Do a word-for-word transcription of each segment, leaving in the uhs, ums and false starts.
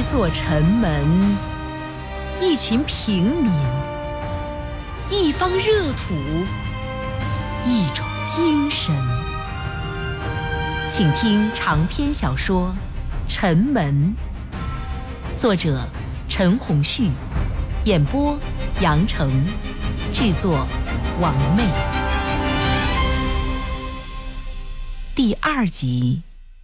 座城门，一群平民，一方热土，一种精神。请听长篇小说《城门》，作者陈鸿旭，演播杨成，制作王妹。第二集。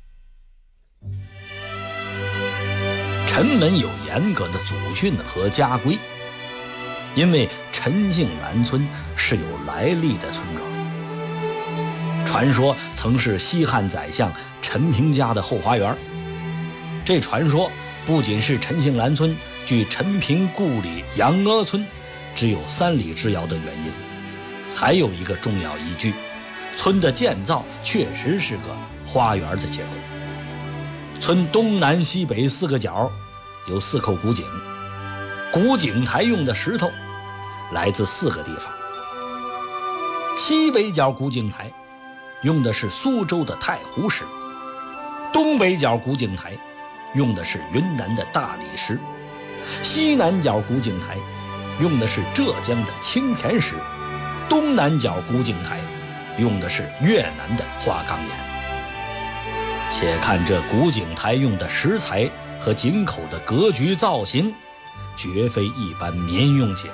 陈门有严格的祖训和家规，因为陈姓兰村是有来历的村庄，传说曾是西汉宰相陈平家的后花园。这传说不仅是陈姓兰村距陈平故里杨阿村只有三里之遥的原因，还有一个重要依据：村的建造确实是个花园的结构。村东南西北四个角有四口古井，古井台用的石头来自四个地方。西北角古井台用的是苏州的太湖石，东北角古井台用的是云南的大理石，西南角古井台用的是浙江的青田石，东南角古井台用的是越南的花岗岩。且看这古井台用的石材和井口的格局造型，绝非一般民用井。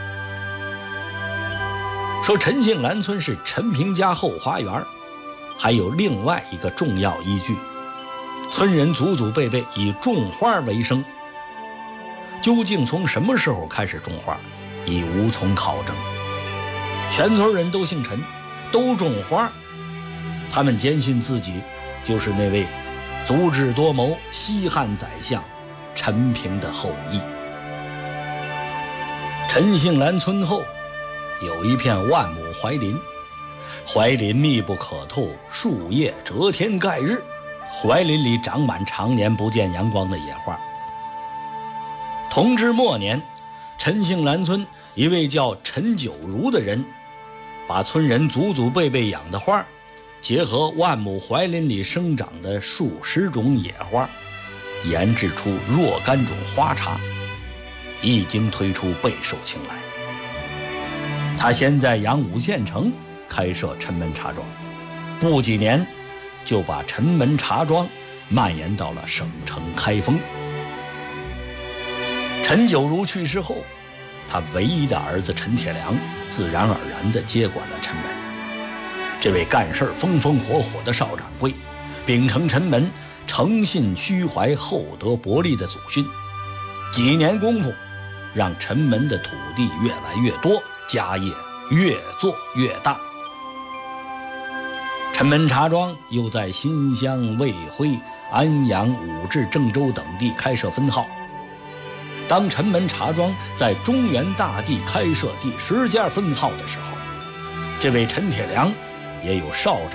说陈姓兰村是陈平家后花园，还有另外一个重要依据：村人祖祖辈辈以种花为生。究竟从什么时候开始种花，已无从考证。全村人都姓陈，都种花，他们坚信自己就是那位足智多谋西汉宰相陈平的后裔。陈姓兰村后有一片万亩槐林，槐林密不可透，树叶遮天盖日，槐林里长满常年不见阳光的野花。同治末年，陈姓兰村一位叫陈九如的人，把村人祖祖辈辈养的花结合万亩槐林里生长的数十种野花，研制出若干种花茶，一经推出备受青睐。他先在阳武县城开设陈门茶庄，不几年就把陈门茶庄蔓延到了省城开封。陈九如去世后，他唯一的儿子陈铁良自然而然地接管了陈门。这位干事风风火火的邵掌柜，秉承陈门诚信虚怀厚德薄利的祖训，几年功夫让陈门的土地越来越多，家业越做越大。陈门茶庄又在新乡、卫辉、安阳、武陟、郑州等地开设分号。当陈门茶庄在中原大地开设第十家分号的时候，这位陈铁良也有邵